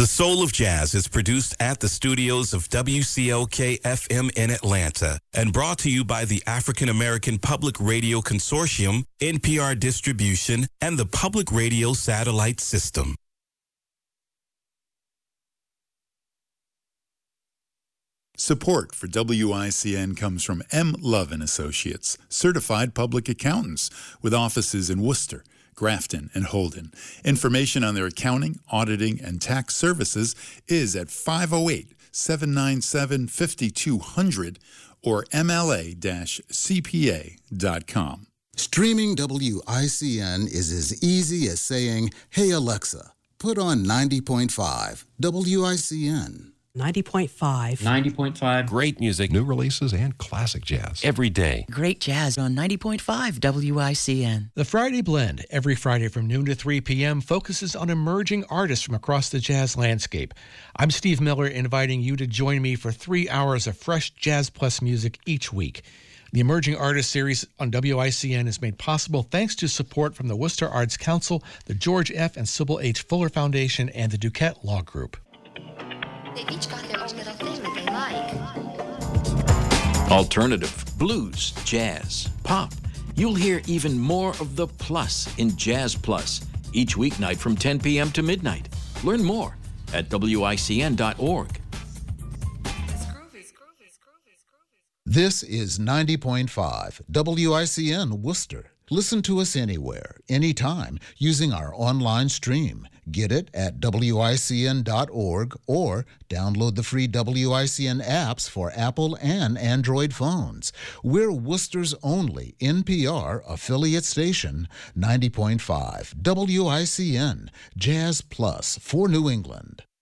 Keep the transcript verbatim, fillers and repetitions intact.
The Soul of Jazz is produced at the studios of W C L K F M in Atlanta and brought to you by the African American Public Radio Consortium, N P R Distribution, and the Public Radio Satellite System. Support for W I C N comes from M. Love and Associates, certified public accountants with offices in Worcester, Grafton, and Holden. Information on their accounting, auditing, and tax services is at five oh eight, seven nine seven, five two zero zero or M L A C P A dot com. Streaming W I C N is as easy as saying, "Hey Alexa, put on ninety point five W I C N." ninety point five. ninety point five. Great music, new releases, and classic jazz. Every day. Great jazz on ninety point five W I C N. The Friday Blend, every Friday from noon to three p.m., focuses on emerging artists from across the jazz landscape. I'm Steve Miller, inviting you to join me for three hours of fresh Jazz Plus music each week. The Emerging Artists series on W I C N is made possible thanks to support from the Worcester Arts Council, the George F. and Sybil H. Fuller Foundation, and the Duquette Law Group. They've each got their own little thing that they like. Alternative, blues, jazz, pop. You'll hear even more of the plus in Jazz Plus each weeknight from ten p.m. to midnight. Learn more at W I C N dot org. This is ninety point five W I C N Worcester. Listen to us anywhere, anytime, using our online stream. Get it at W I C N dot org or download the free W I C N apps for Apple and Android phones. We're Worcester's only N P R affiliate station, ninety point five W I C N, Jazz Plus for New England.